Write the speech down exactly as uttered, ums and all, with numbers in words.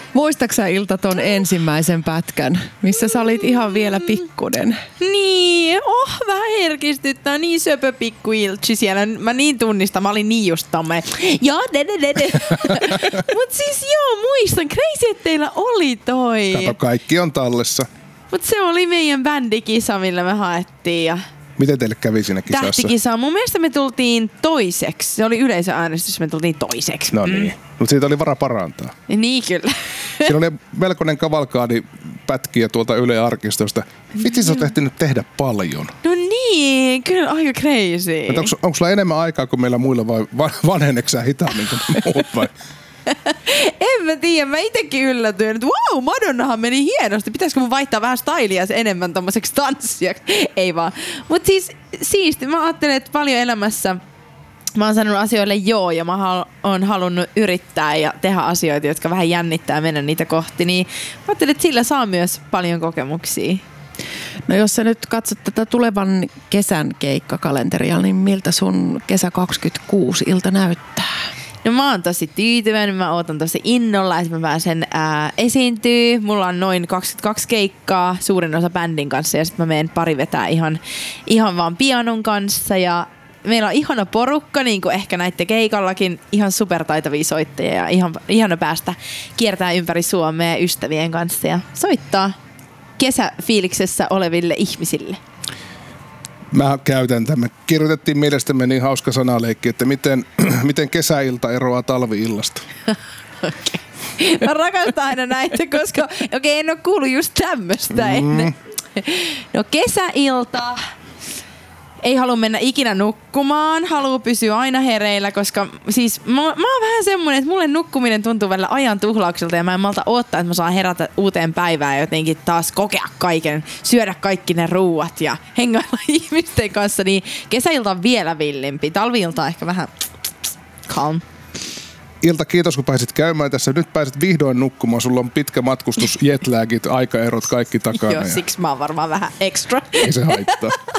Muistatko sä Ilta ton ensimmäisen pätkän, missä sä olit ihan vielä pikkunen? Niin, oh, vähän herkistyttää, niin söpö pikku Iltsi siellä. Mä niin tunnistan, mä olin niin just tommoinen. Joo, dede dede. Mut siis joo, muistan, crazy, että teillä oli toi. Kato, kaikki on tallessa. Mut se oli meidän bändikisa, millä me haettiin ja... Miten teille kävi siinä kisassa? Tähtikisa. Mun mielestä me tultiin toiseksi. Se oli yleisöäänestys, me tultiin toiseksi. No niin. Mm. Mutta siitä oli vara parantaa. Niin kyllä. Siinä oli melkoinen kavalkaadi pätkiä tuolta Yle Arkistosta. Vitsi, sä oot ehtinyt tehdä paljon. No niin, kyllä aika crazy. Onko, onko sulla enemmän aikaa kuin meillä muilla vai vanheneeko sä hitaammin kuin muut vai? En mä tiedä, mä itekin yllätyin, että wow, Madonnahan meni hienosti. Pitäisikö mun vaihtaa vähän stylia enemmän tommoseksi tanssijaksi? Ei vaan. Mut siis siisti, mä ajattelen, että paljon elämässä mä oon sanonut asioille joo ja mä oon halunnut yrittää ja tehdä asioita, jotka vähän jännittää ja mennä niitä kohti. Niin mä ajattelen, että sillä saa myös paljon kokemuksia. No jos sä nyt katsot tätä tulevan kesän keikkakalenteria, niin miltä sun kesä kaksikymmentäkuusi ilta näyttää? No mä oon tosi tyytyväinen, mä ootan tosi innolla, että mä pääsen ää, esiintyä. Mulla on noin kaksikymmentäkaksi keikkaa, suurin osa bändin kanssa ja sitten mä menen pari vetää ihan, ihan vaan pianon kanssa. Ja meillä on ihana porukka, niin kuin ehkä näitte keikallakin, ihan supertaitavia soittajia ja ihan, ihana päästä kiertää ympäri Suomea ystävien kanssa ja soittaa kesäfiiliksessä oleville ihmisille. Mä käytän tämän. Kirjoitettiin mielestämme niin hauska sanaleikki, että miten, miten kesäilta eroaa talvi-illasta. Okei. Mä rakastan aina näitä, koska okei, en ole kuullut just tämmöstä mm. ennen. No kesäilta. Ei halua mennä ikinä nukkumaan, haluaa pysyä aina hereillä, koska siis mä, mä oon vähän semmonen, että mulle nukkuminen tuntuu välillä ajan tuhlaukselta ja mä en malta odottaa, että mä saan herätä uuteen päivään ja jotenkin taas kokea kaiken, syödä kaikki ne ruuat ja hengailla ihmisten kanssa, niin kesäilta on vielä villimpi, talviilta on ehkä vähän calm. Ilta, kiitos kun pääsit käymään tässä. Nyt pääset vihdoin nukkumaan. Sulla on pitkä matkustus, jetlagit, aikaerot, kaikki takana. Joo, siksi mä oon varmaan vähän extra. Ei se haittaa.